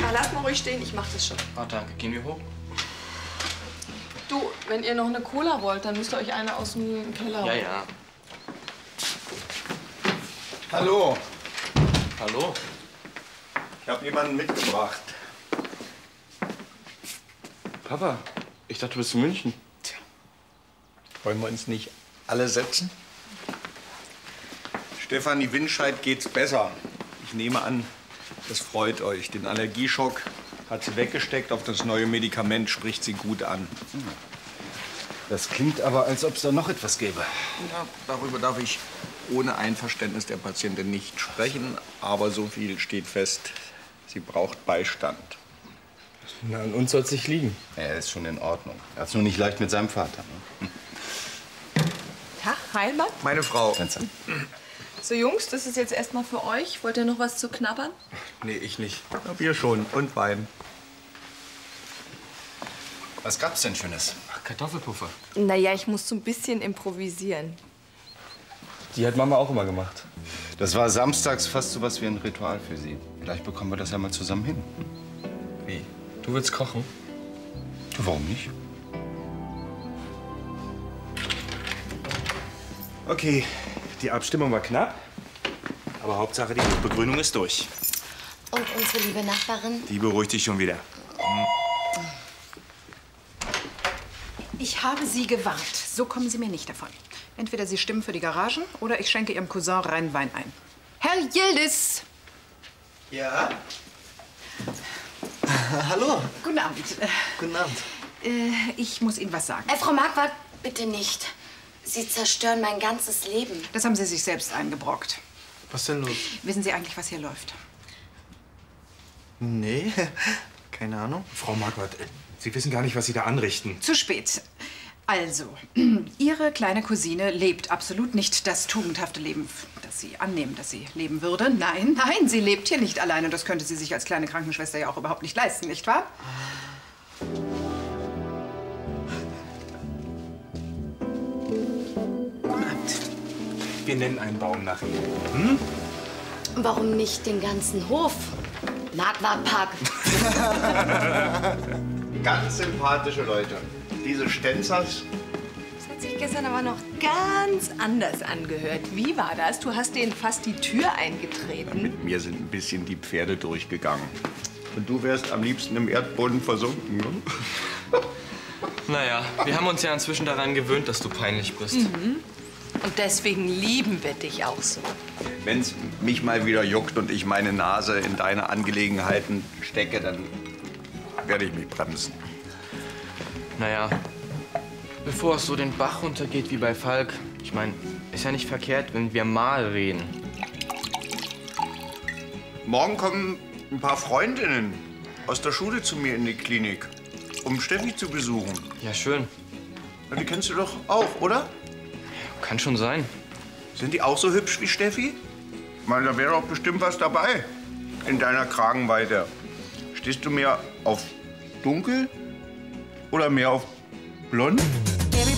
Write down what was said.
Ja, lass mal ruhig stehen, ich mach das schon. Ah, danke. Gehen wir hoch? Du, wenn ihr noch eine Cola wollt, dann müsst ihr euch eine aus dem Keller holen. Ja. Hallo. Hallo? Ich habe jemanden mitgebracht. Papa, ich dachte, du bist in München. Tja. Wollen wir uns nicht alle setzen? Stefanie Winscheid geht's besser. Ich nehme an, das freut euch. Den Allergieschock hat sie weggesteckt. Auf das neue Medikament spricht sie gut an. Das klingt aber, als ob es da noch etwas gäbe. Ja, darüber darf ich ohne Einverständnis der Patientin nicht sprechen. Aber so viel steht fest, sie braucht Beistand. Na, an uns soll es nicht liegen. Er ist schon in Ordnung. Er hat es nur nicht leicht mit seinem Vater. Ne? Tag, Heilmann. Meine Frau. Vincent. So, Jungs, das ist jetzt erstmal für euch. Wollt ihr noch was zu knabbern? Nee, ich nicht. Ja, Bier schon und Wein. Was gab's denn Schönes? Ach, Kartoffelpuffer. Naja, ich muss so ein bisschen improvisieren. Die hat Mama auch immer gemacht. Das war samstags fast so was wie ein Ritual für sie. Vielleicht bekommen wir das ja mal zusammen hin. Wie? Du willst kochen? Du, warum nicht? Okay, die Abstimmung war knapp. Aber Hauptsache, die Begrünung ist durch. Und unsere liebe Nachbarin? Die beruhigt sich schon wieder. Ich habe Sie gewarnt. So kommen Sie mir nicht davon. Entweder Sie stimmen für die Garagen oder ich schenke Ihrem Cousin reinen Wein ein. Herr Yildiz! Ja? Hallo. Guten Abend. Guten Abend. Ich muss Ihnen was sagen. Frau Marquardt, bitte nicht. Sie zerstören mein ganzes Leben. Das haben Sie sich selbst eingebrockt. Was denn los? Wissen Sie eigentlich, was hier läuft? Nee, keine Ahnung. Frau Marquardt, Sie wissen gar nicht, was Sie da anrichten. Zu spät. Also, Ihre kleine Cousine lebt absolut nicht das tugendhafte Leben, das Sie annehmen, dass sie leben würde. Nein, nein, sie lebt hier nicht alleine. Das könnte sie sich als kleine Krankenschwester ja auch überhaupt nicht leisten, nicht wahr? Guten Abend. Wir nennen einen Baum nach Ihnen. Warum nicht den ganzen Hof? Marquardtpark. Ganz sympathische Leute. Diese Stenzers. Das hat sich gestern aber noch ganz anders angehört. Wie war das? Du hast denen fast die Tür eingetreten. Mit mir sind ein bisschen die Pferde durchgegangen. Und du wärst am liebsten im Erdboden versunken, ne? Naja, wir haben uns ja inzwischen daran gewöhnt, dass du peinlich bist. Und deswegen lieben wir dich auch so. Wenn's mich mal wieder juckt und ich meine Nase in deine Angelegenheiten stecke, dann werde ich mich bremsen. Naja, bevor es so den Bach runtergeht wie bei Falk, ich meine, ist ja nicht verkehrt, wenn wir mal reden. Morgen kommen ein paar Freundinnen aus der Schule zu mir in die Klinik, um Steffi zu besuchen. Ja, schön. Ja, die kennst du doch auch, oder? Kann schon sein. Sind die auch so hübsch wie Steffi? Ich meine, da wäre doch bestimmt was dabei in deiner Kragenweite. Stehst du mehr auf dunkel oder mehr auf blond?